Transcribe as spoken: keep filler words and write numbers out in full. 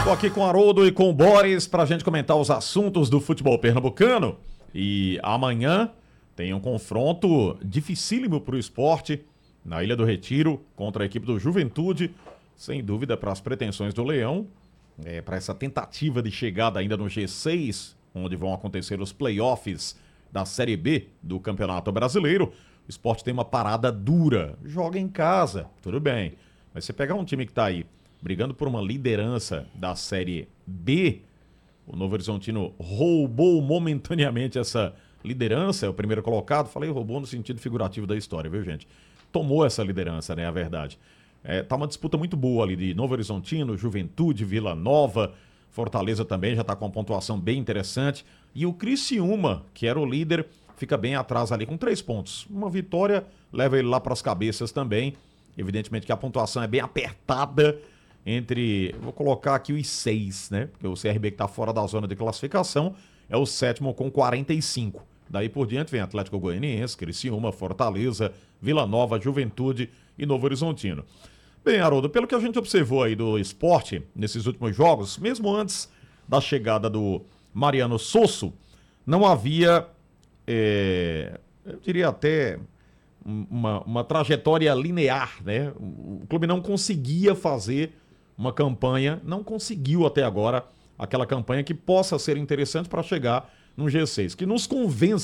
Estou aqui com o Haroldo e com o Boris para a gente comentar os assuntos do futebol pernambucano. E amanhã tem um confronto dificílimo para o Sport na Ilha do Retiro contra a equipe do Juventude. Sem dúvida para as pretensões do Leão, é, para essa tentativa de chegada ainda no G seis, onde vão acontecer os playoffs da Série B do Campeonato Brasileiro. O Sport tem uma parada dura, joga em casa, tudo bem. Mas você pegar um time que está aí brigando por uma liderança da Série B, o Novo Horizontino roubou momentaneamente essa liderança, é o primeiro colocado. Falei roubou no sentido figurativo da história, viu, gente? Tomou essa liderança, né, a verdade. É, tá uma disputa muito boa ali de Novo Horizontino, Juventude, Vila Nova, Fortaleza também já tá com uma pontuação bem interessante. E o Criciúma, que era o líder, fica bem atrás ali com três pontos. Uma vitória leva ele lá para as cabeças também. Evidentemente que a pontuação é bem apertada entre, vou colocar aqui os seis, né? Porque o C R B que está fora da zona de classificação é o sétimo com quarenta e cinco. Daí por diante vem Atlético Goianiense, Criciúma, Fortaleza, Vila Nova, Juventude e Novo Horizontino. Bem, Haroldo, pelo que a gente observou aí do Sport nesses últimos jogos, mesmo antes da chegada do Mariano Sosso, não havia, é, eu diria até uma, uma trajetória linear, né? O clube não conseguia fazer uma campanha, não conseguiu até agora aquela campanha que possa ser interessante para chegar no G seis, que nos convença